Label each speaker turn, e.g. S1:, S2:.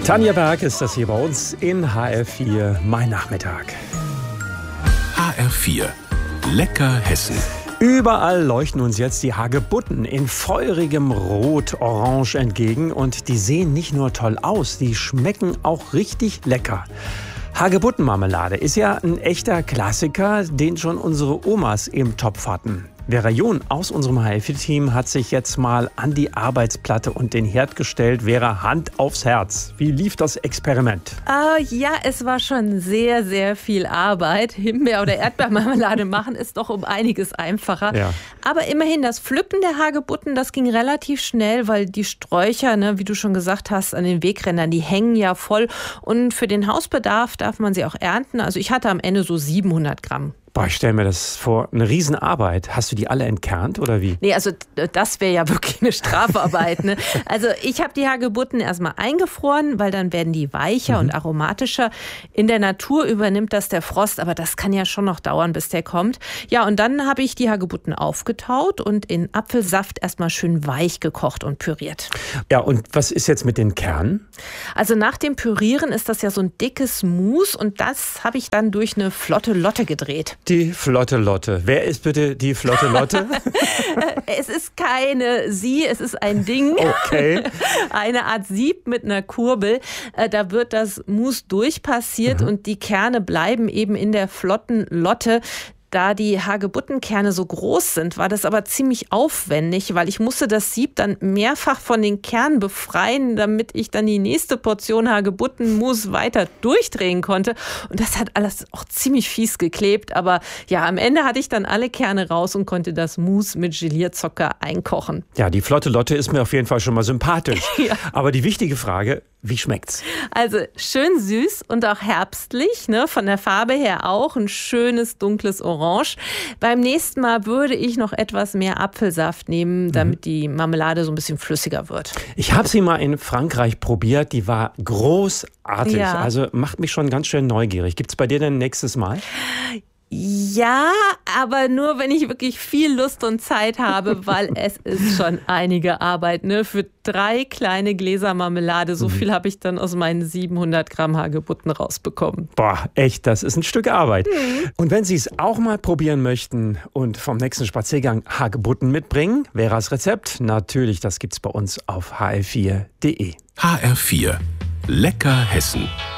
S1: Tanja Berg ist das hier bei uns in HR4, mein Nachmittag.
S2: HR4, lecker Hessen.
S1: Überall leuchten uns jetzt die Hagebutten in feurigem Rot-Orange entgegen. Und die sehen nicht nur toll aus, die schmecken auch richtig lecker. Hagebuttenmarmelade ist ja ein echter Klassiker, den schon unsere Omas im Topf hatten. Vera John aus unserem HR4-Team hat sich jetzt mal an die Arbeitsplatte und den Herd gestellt. Vera, Hand aufs Herz. Wie lief das Experiment?
S3: Ja, es war schon sehr, sehr viel Arbeit. Himbeer- oder Erdbeermarmelade machen ist doch um einiges einfacher.
S1: Ja.
S3: Aber immerhin, das Pflücken der Hagebutten, das ging relativ schnell, weil die Sträucher, wie du schon gesagt hast, an den Wegrändern, die hängen ja voll. Und für den Hausbedarf darf man sie auch ernten. Also ich hatte am Ende so 700 Gramm.
S1: Boah, ich stelle mir das vor, eine Riesenarbeit. Hast du die alle entkernt oder wie?
S3: Nee, also das wäre ja wirklich eine Strafarbeit. Ne? Also ich habe die Hagebutten erstmal eingefroren, weil dann werden die weicher und aromatischer. In der Natur übernimmt das der Frost, aber das kann ja schon noch dauern, bis der kommt. Ja, und dann habe ich die Hagebutten aufgetaut und in Apfelsaft erstmal schön weich gekocht und püriert.
S1: Ja, und was ist jetzt mit den Kernen?
S3: Also nach dem Pürieren ist das ja so ein dickes Mousse und das habe ich dann durch eine flotte Lotte gedreht.
S1: Die flotte Lotte. Wer ist bitte die flotte Lotte?
S3: Es ist keine Sie, es ist ein Ding.
S1: Okay.
S3: Eine Art Sieb mit einer Kurbel. Da wird das Mousse durchpassiert und die Kerne bleiben eben in der flotten Lotte. Da die Hagebuttenkerne so groß sind, war das aber ziemlich aufwendig, weil ich musste das Sieb dann mehrfach von den Kernen befreien, damit ich dann die nächste Portion Hagebuttenmus weiter durchdrehen konnte. Und das hat alles auch ziemlich fies geklebt. Aber ja, am Ende hatte ich dann alle Kerne raus und konnte das Mousse mit Gelierzucker einkochen.
S1: Ja, die flotte Lotte ist mir auf jeden Fall schon mal sympathisch.
S3: Ja.
S1: Aber die wichtige Frage, wie schmeckt's?
S3: Also schön süß und auch herbstlich, von der Farbe her auch ein schönes dunkles Orange. Beim nächsten Mal würde ich noch etwas mehr Apfelsaft nehmen, damit die Marmelade so ein bisschen flüssiger wird.
S1: Ich habe sie mal in Frankreich probiert, die war großartig.
S3: Ja.
S1: Also macht mich schon ganz schön neugierig. Gibt's bei dir denn nächstes Mal?
S3: Ja, aber nur, wenn ich wirklich viel Lust und Zeit habe, weil es ist schon einige Arbeit. Für 3 kleine Gläser Marmelade, so viel habe ich dann aus meinen 700 Gramm Hagebutten rausbekommen.
S1: Boah, echt, das ist ein Stück Arbeit. Und wenn Sie es auch mal probieren möchten und vom nächsten Spaziergang Hagebutten mitbringen, Veras Rezept, natürlich, das gibt's bei uns auf hr4.de.
S2: HR4, lecker Hessen.